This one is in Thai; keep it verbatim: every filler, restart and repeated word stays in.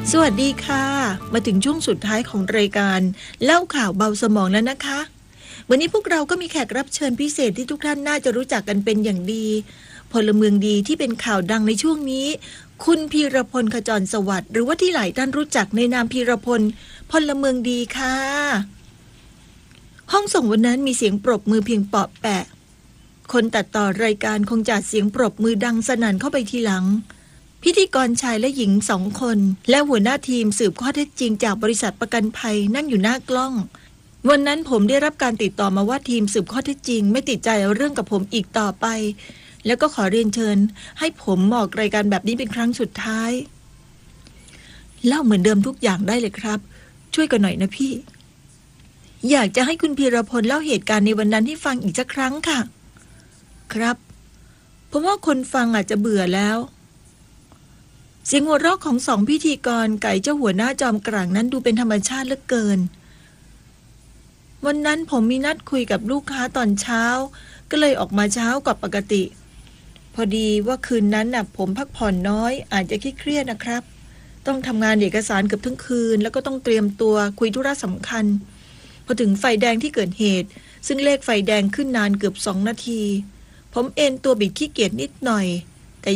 สวัสดีค่ะมาถึงช่วงสุดท้ายของรายการเล่าข่าวเบาสมองแล้วนะคะวันนี้พวกเราก็มีแขกรับเชิญพิเศษที่ทุกท่านน่าจะรู้จักกันเป็นอย่างดีพลเมืองดีที่เป็นข่าวดังในช่วงนี้คุณพีรพลขจรสวัสดิ์หรือว่าที่หลายท่านรู้จักในนามพีรพลพลเมืองดีค่ะห้องส่งวันนั้นมีเสียงปรบมือเพียงเปาะแปะคนตัดต่อรายการคงจัดเสียงปรบมือดังสนั่นเข้าไปทีหลังพิธีกรชายและหญิงสองคนและหัวหน้าทีมสืบข้อเท็จจริงจากบริษัทประกันภัยนั่งอยู่หน้ากล้องวันนั้นผมได้รับการติดต่อมาว่าทีมสืบข้อเท็จจริงไม่ติดใจเอาเรื่องกับผมอีกต่อไปแล้วก็ขอเรียนเชิญให้ผมออกรายการแบบนี้เป็นครั้งสุดท้ายเล่าเหมือนเดิมทุกอย่างได้เลยครับช่วยกันหน่อยนะพี่อยากจะให้คุณพีรพลเล่าเหตุการณ์ในวันนั้นให้ฟังอีกสักครั้งค่ะครับผมว่าคนฟังอาจจะเบื่อแล้วเสียงหัวเราะของสองพิธีกรไก่เจ้าหัวหน้าจอมกลางนั้นดูเป็นธรรมชาติเหลือเกินวันนั้นผมมีนัดคุยกับลูกค้าตอนเช้าก็เลยออกมาเช้ากว่าปกติพอดีว่าคืนนั้นน่ะผมพักผ่อนน้อยอาจจะเครียดนะครับต้องทำงานเอกสารเกือบทั้งคืนแล้วก็ต้องเตรียมตัวคุยธุระสำคัญพอถึงไฟแดงที่เกิดเหตุซึ่งเลขไฟแดงขึ้นนานเกือบสองนาทีผมเอนตัวบิดขี้เกียจนิดหน่อย